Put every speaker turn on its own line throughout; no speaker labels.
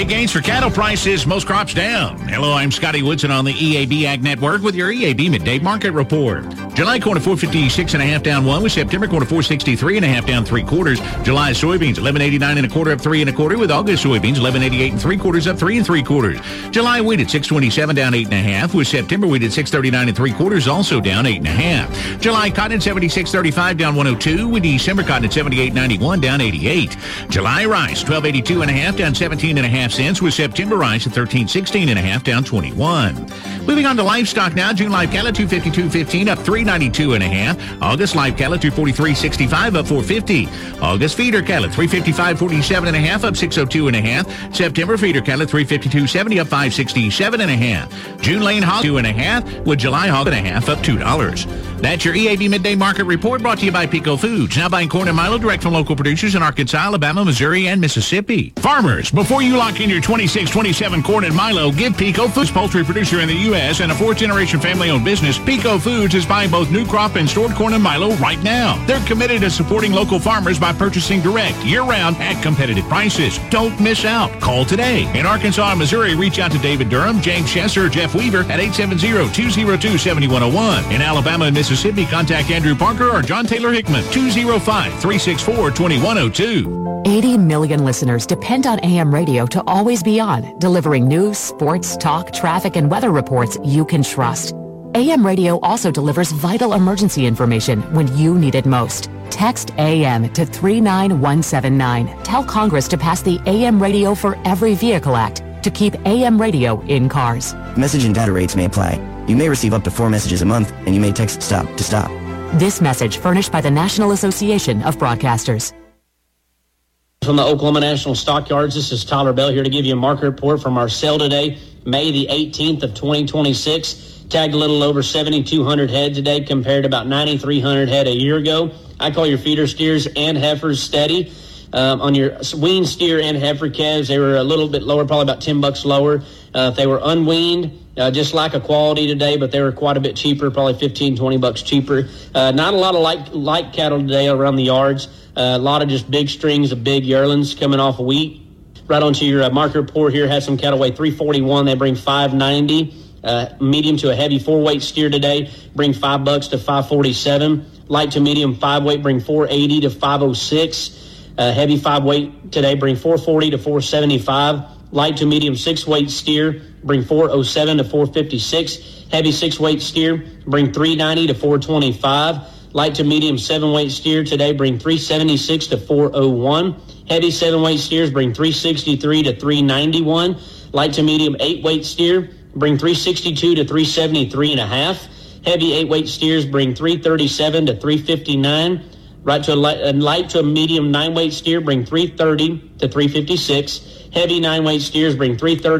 Big gains for cattle prices, most crops down. Hello, I'm Scotty Woodson on the EAB Ag Network with your EAB Midday Market Report. July corn at 456.5 down 1, with September corn at 463.5 down 3/4. July soybeans 11.89 1/4 up 3 1/4, with August soybeans 11.88 3/4 up 3 3/4. July wheat at 627 down 8.5, with September wheat at 639 3/4 also down 8.5. July cotton at 76.35 down 102, with December cotton at 78.91 down 88. July rice 12.82.5 down 17.5 cents, with September rice at 13.16.5 down 21. Moving on to livestock now. June live cattle 252.15 up 392.5. August live cattle 243.65 up 450. August feeder cattle 355.47.5 up 602.5. September feeder cattle 352.70 up 567.5. June lane hog 2.5, with July hog 1.5 up $2. That's your EAB Midday Market Report, brought to you by Pico Foods. Now buying corn and milo direct from local producers in Arkansas, Alabama, Missouri, and Mississippi. Farmers, before you lock in your 26-27 corn and milo, give Pico Foods, poultry producer in the U.S. and a fourth-generation family-owned business. Pico Foods is buying both new crop and stored corn and milo right now. They're committed to supporting local farmers by purchasing direct, year-round, at competitive prices. Don't miss out. Call today. In Arkansas and Missouri, reach out to David Durham, James Chesser, or Jeff Weaver at 870-202-7101. In Alabama and Mississippi, contact Andrew Parker or John Taylor Hickman, 205-364-2102.
80 million listeners depend on AM radio to always be on, delivering news, sports, talk, traffic, and weather reports you can trust. AM radio also delivers vital emergency information when you need it most. Text AM to 39179. Tell Congress to pass the AM Radio for Every Vehicle Act to keep AM radio in cars.
Message and data rates may apply. You may receive up to 4 messages a month, and you may text STOP to stop.
This message furnished by the National Association of Broadcasters.
From the Oklahoma National Stockyards, this is Tyler Bell here to give you a market report from our sale today, May the 18th of 2026. Tagged a little over 7,200 head today compared to about 9,300 head a year ago. I call your feeder steers and heifers steady. On your weaned steer and heifer calves, they were a little bit lower, probably about $10 lower. If they were unweaned, just like a quality today, but they were quite a bit cheaper, probably $15, $20 cheaper. Not a lot of light cattle today around the yards. A lot of just big strings of big yearlings coming off of wheat. Right onto your market report here, has some cattle weigh 341. They bring 590. Medium to a heavy 4-weight steer today bring $5 to 547. Light to medium 5-weight bring 480 to 506. Heavy 5-weight today bring 440 to 475. Light to medium 6-weight steer bring 407 to 456. Heavy 6-weight steer bring 390 to 425. Light to medium 7-weight steer today bring 376 to 401. Heavy 7-weight steers bring 363 to 391. Light to medium 8-weight steer bring 362 to 373.5. Heavy 8-weight steers bring 337 to 359. Light to a medium 9-weight steer bring 330 to 356. Heavy 9-weight steers bring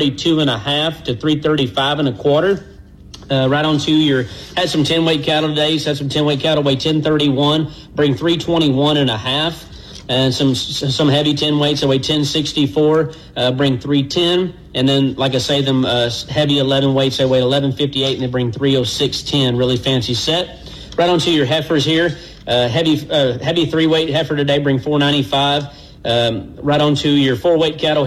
332.5 to 335.25. Right on to your, had some 10-weight cattle today. Had some 10-weight cattle weigh 1031, bring 321.5. And some heavy 10 weights that weigh 1064, bring 310. And then, like I say, them heavy 11 weights, they weigh 1158 and they bring 306.10. Really fancy set. Right on to your heifers here. Heavy 3-weight heifer today bring 495. Right on to your 4-weight cattle